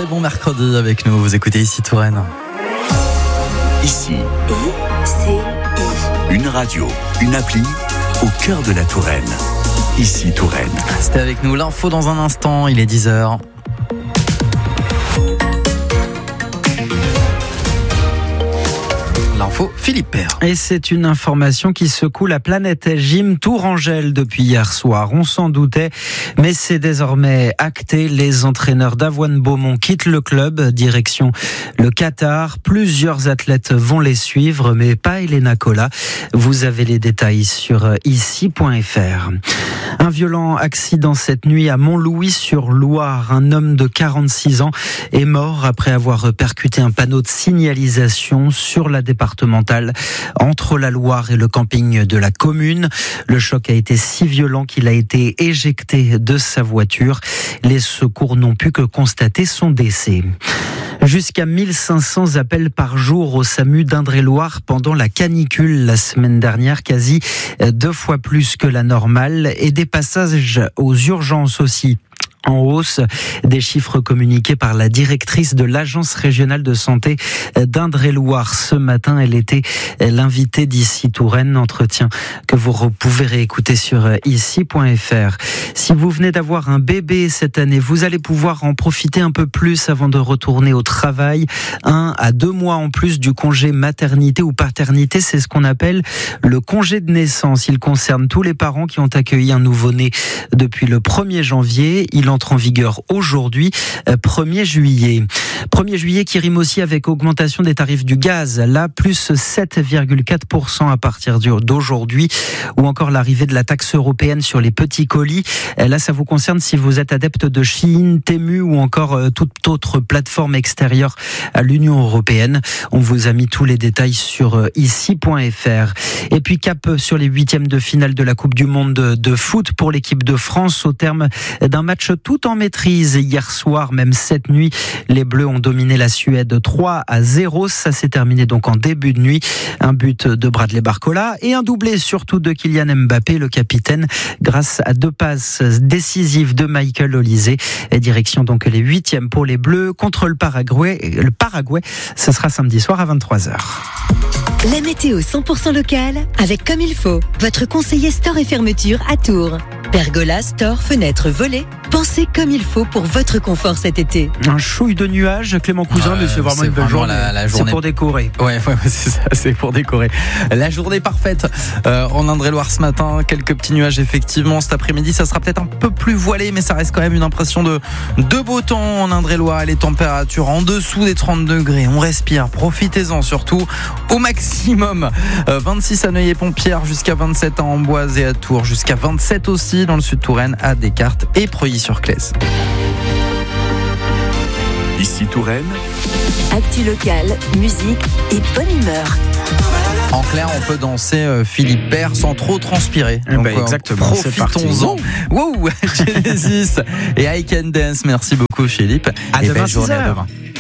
Très bon mercredi avec nous, vous écoutez ici Touraine. Ici, une radio, une appli au cœur de la Touraine. Ici Touraine. C'était avec nous l'info dans un instant, il est 10h. L'info, Philippe Père. Et c'est une information qui secoue la planète gym Tourangelle depuis hier soir. On s'en doutait, mais c'est désormais acté. Les entraîneurs d'Avoine Beaumont quittent le club, direction le Qatar. Plusieurs athlètes vont les suivre, mais pas Elena Cola. Vous avez les détails sur ici.fr. Un violent accident cette nuit à Montlouis-sur-Loire. Un homme de 46 ans est mort après avoir percuté un panneau de signalisation sur la départementale entre la Loire et le camping de la commune. Le choc a été si violent qu'il a été éjecté de sa voiture. Les secours n'ont pu que constater son décès. Jusqu'à 1500 appels par jour au SAMU d'Indre-et-Loire pendant la canicule la semaine dernière, quasi 2 fois plus que la normale, et des passages aux urgences aussi. En hausse, des chiffres communiqués par la directrice de l'Agence régionale de santé d'Indre-et-Loire. Ce matin, elle était l'invitée d'Ici Touraine, entretien que vous pouvez réécouter sur ici.fr. Si vous venez d'avoir un bébé cette année, vous allez pouvoir en profiter un peu plus avant de retourner au travail. 1 à 2 mois en plus du congé maternité ou paternité, c'est ce qu'on appelle le congé de naissance. Il concerne tous les parents qui ont accueilli un nouveau-né depuis le 1er janvier. Il entre en vigueur aujourd'hui, 1er juillet. 1er juillet qui rime aussi avec augmentation des tarifs du gaz. Là, plus 7,4% à partir d'aujourd'hui, ou encore l'arrivée de la taxe européenne sur les petits colis. Là, ça vous concerne si vous êtes adepte de Shein, Temu ou encore toute autre plateforme extérieure à l'Union européenne. On vous a mis tous les détails sur ici.fr. Et puis cap sur les 8e de finale de la Coupe du Monde de foot pour l'équipe de France au terme d'un match tout en maîtrise. Hier soir, même cette nuit, les Bleus ont dominé la Suède 3-0. Ça s'est terminé donc en début de nuit. Un but de Bradley Barcola et un doublé surtout de Kylian Mbappé, le capitaine, grâce à 2 passes décisives de Michael Olise. Et direction donc les 8e pour les Bleus contre le Paraguay. Le Paraguay, ce sera samedi soir à 23h. La météo 100% locale avec Comme il faut, votre conseiller store et fermeture à Tours. Pergola, store, fenêtres, volets. Pensez comme il faut pour votre confort cet été. Un chouille de nuages, Clément Cousin, mais c'est vraiment une belle journée. La journée. C'est pour décorer. Ouais, c'est ça, c'est pour décorer. La journée parfaite en Indre-et-Loire ce matin. Quelques petits nuages effectivement. Cet après-midi, ça sera peut-être un peu plus voilé, mais ça reste quand même une impression de beau temps en Indre-et-Loire. Les températures en dessous des 30 degrés. On respire, profitez-en surtout au maximum. 26 à Neuilly-Pont-Pierre, jusqu'à 27 à Amboise et à Tours, jusqu'à 27 aussi dans le sud Touraine, à Descartes et Preuilly-sur-Claise. Ici Touraine. Actu locale, musique et bonne humeur. En clair, on peut danser Philippe Père sans trop transpirer. Donc, exactement, profitons-en. Wow, Genesis et I Can Dance. Merci beaucoup Philippe. À et demain, belle journée 6h. à demain.